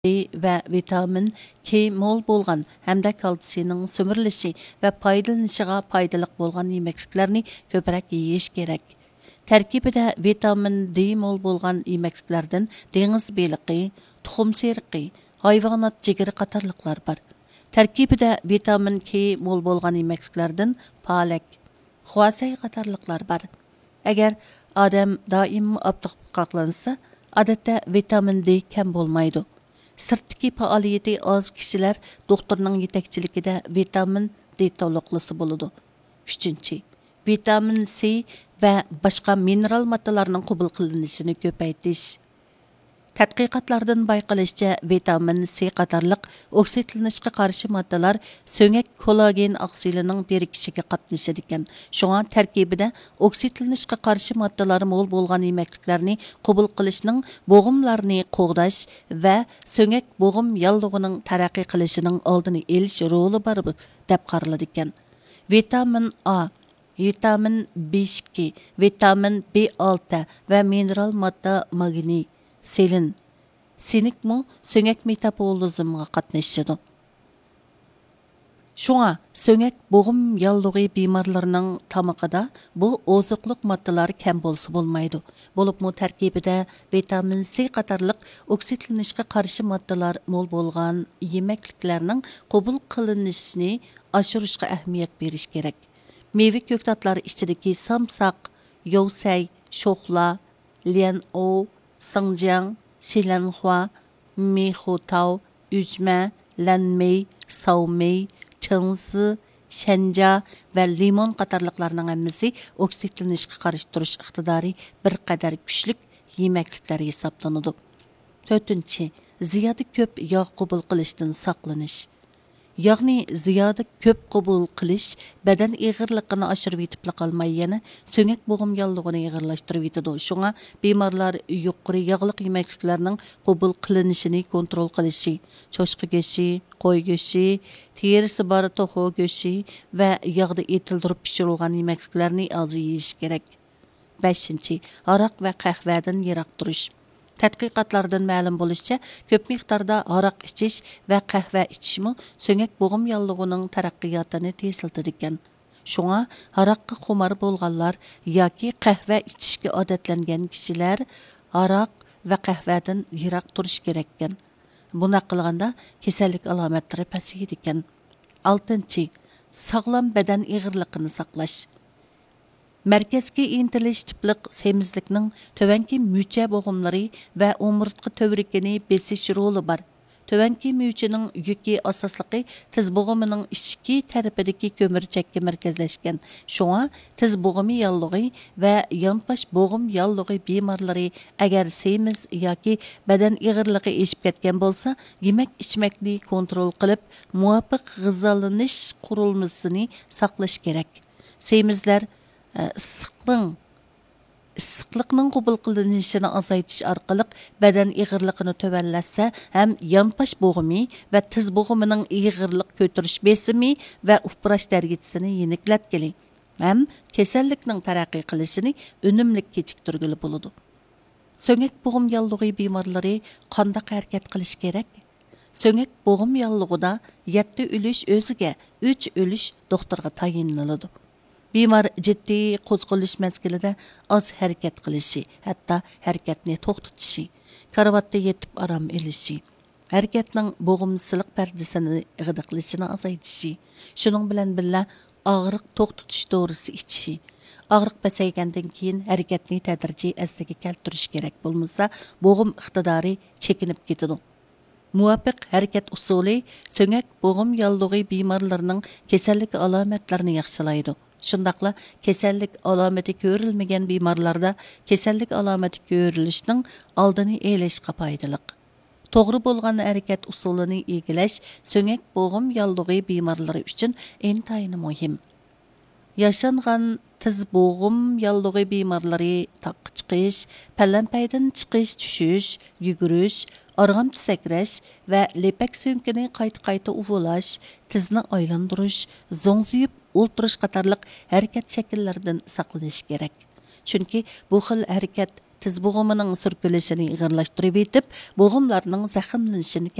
va vitamin K mo'l bo'lgan hamda kalsiyning sömürülüşü va foydalanishiga foydali bo'lgan yemekliklarni ko'proq yeyish kerak. Tarkibida vitamin D mo'l bo'lgan yemekliklardan dengiz beliqi, tuxum seriqi, hayvonot jigiri qatorliqlar bor. Tarkibida vitamin K mo'l bo'lgan yemekliklardan palak, xuasay qatorliqlar bor. Agar odam doim obtiq qoqlansa, odatda vitamin D kam bo'lmaydi. Sirtdagi faoliyati oz kishilar doktorning yetakchiligida vitamin D to'liqlisi bo'ladi. 3. Vitamin C va boshqa mineral moddalarning qabul qilinishini ko'paytirish. Tadqiqotlardan bayqalishicha, vitamin C qatorliq oksidlanishga qarshi moddalar so'ngak kollagen oksilining birikishiga qatnashadi ekan. Shunga tarkibida oksidlanishga qarshi moddalar mo'l bo'lgan yemekliklarni qabul qilishning bo'g'imlarni qo'g'dash va so'ngak bo'g'im yallig'ining taraqqiy qilishining oldini olish roli bor deb qaraladi ekan. Vitamin A, vitamin B2, vitamin B6 va mineral modda magniy, selin, sinikmi so'ngak metabolizmga qatnashadi. Shunga so'ngak bo'g'im yallig'i bemorlarining tamog'ida bu oziqliq moddalar kam bo'lsa bo'lmaydi. Bo'libmi tarkibida vitamin C qatorliq oksidlanishga qarshi moddalar mo'l bo'lgan yemekliklarning qabul qilinishini oshirishga ahamiyat berish kerak. Meva ko'ktatlar ichidagi samsaq, yovsay, sho'xla, lian-o, Sangjiang, Xilanhua, Mihutao, Üzme, Lanmey, Saomey, Chengzi, Shanja va limon qatorliqlarning hammasi oksidlanishga qarshi turish iqtidori bir qadar kuchli yemekliklar hisoblanadi. 4. Ziyoda ko'p yog' qabul qilishdan saqlanish. Yağni ziyoda ko'p qabul qilish badan ig'irligini oshirib yetib qolmay yana so'ngak bo'g'im yallig'ini ig'irlashtirib yetadi. Shunga bemorlar yuqori yog'liq yemekliklarning qabul qilinishini kontrol qilishi, cho'chqa go'shti, qo'y go'shti, terisi bor to'xu go'shti va yog'da etildirib pishirilgan yemekliklarni oz yeyish kerak. 5. Aroq va qahvadan yiroq turish. Tadqiqotlardan ma'lum bo'lishicha, ko'p miqdorda aroq ichish va qahva ichishmi so'ngak bo'g'im yallig'ining taraqqiyotini tezlatadi ekan. Shunga aroqqa xumor bo'lganlar yoki qahva ichishga odatlangan kishilar aroq va qahvadan yiroq turish kerak ekan. Buni qilganda kasallik alomatlari pasayadi ekan. 6. Sog'lom badan ig'irligini saqlash. Mərkəzki intilish tipliq semizlikning tövanki müçə bo'g'imlari va umurtqa tövrikini besish roli bor. Tövanki müçəning yuki asosligi tiz bo'g'imining ichki tarafidagi ko'mirchakka markazlashgan. Shunga tiz bo'g'imi yallig'i va yonpash bo'g'im yallig'i bemorlari agar semiz yoki badan ig'irligi eshib ketgan bo'lsa, yemak ichmakni kontrol qilib, muvofiq g'izolanish qurilmasini saqlash kerak. Semizlar issiqlikning qabul qilinishini azaytish orqali badan ig'irligini tovanlatsa ham yonpash bo'g'imi va tiz bo'g'imining ig'irlik ko'tarish besimi va uprash darajasini yeniklatgili ham kasallikning taraqqiy qilishini unumli kechiktirgili bo'ladi. So'ngak bo'g'im yallig'i bemorlari qanday harakat qilish kerak? So'ngak bo'g'im yallig'ida 7 o'lish o'ziga 3 o'lish doktorga tayinlanadi. Bemor jiddiy qo'zg'alish mezgilida oz harakat qilishi, hatto harakatni to'xtatishi, karavotda yetib aram elishi, harakatning bo'g'imsizlik pardasini g'idiqlashini azaytishi, shuning bilan birga og'riq to'xtatish dorisi ichishi, og'riq pasaygandan keyin harakatni tadrijiy asliga keltirish kerak bo'lmasa, bo'g'im iqtidori chekinib ketadi. Muvafiq harakat usuli so'ngak bo'g'im yallig'i bemorlarning kasallik alomatlarini yaxshilaydi. Shundaqla kasallik alomati ko'rilmagan bemorlarda kasallik alomati ko'rilishning oldini olishga foydali. To'g'ri bo'lgan harakat usulini egillash so'ngak bo'g'im yallig'i bemorlari uchun intayin muhim. Yaşanğan tiz bo'g'im yallig'i bemorlari taqqa chiqish, pallampaydan chiqish, tushish, yugurish, arg'amchi sakrash va lepak so'nkini qayta uvulash, tizni aylantirish, zo'ngziyib o'ltirish qatorliq harakat shakllaridan saqlanish kerak. Chunki bu xil harakat tiz bo'g'umining sirkulishini ig'irlashtirib etib, bo'g'umlarning zaximlanishini